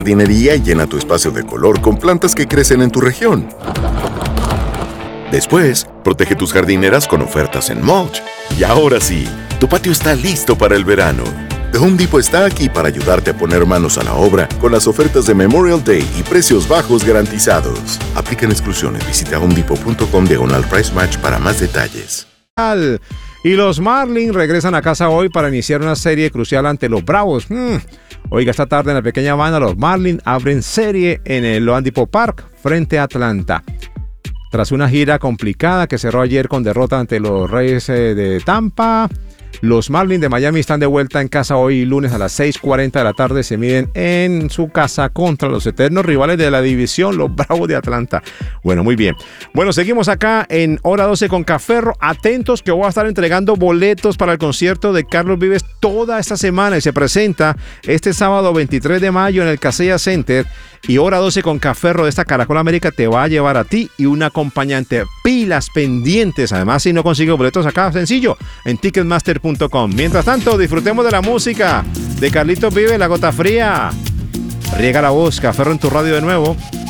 jardinería y llena tu espacio de color con plantas que crecen en tu región. Después, protege tus jardineras con ofertas en mulch. Y ahora sí, tu patio está listo para el verano. The Home Depot está aquí para ayudarte a poner manos a la obra con las ofertas de Memorial Day y precios bajos garantizados. Aplican exclusiones. Visita homedepot.com/price match para más detalles. Y los Marlins regresan a casa hoy para iniciar una serie crucial ante los Bravos. Oiga, esta tarde en la pequeña Habana, los Marlins abren serie en el Home Depot Park frente a Atlanta. Tras una gira complicada que cerró ayer con derrota ante los Reyes de Tampa, los Marlins de Miami están de vuelta en casa hoy lunes a las 6:40 de la tarde. Se miden en su casa contra los eternos rivales de la división, los Bravos de Atlanta. Bueno, muy bien. Bueno, seguimos acá en Hora 12 con Cafferro. Atentos que voy a estar entregando boletos para el concierto de Carlos Vives toda esta semana y se presenta este sábado 23 de mayo en el Casella Center. Y Hora 12 con Cafferro de esta Caracol América te va a llevar a ti y un acompañante. Pilas pendientes. Además, si no consigues boletos acá, sencillo, en Ticketmaster.com. Mientras tanto, disfrutemos de la música de Carlitos Vives, La Gota Fría. Riega la voz, Cafferro en tu radio de nuevo.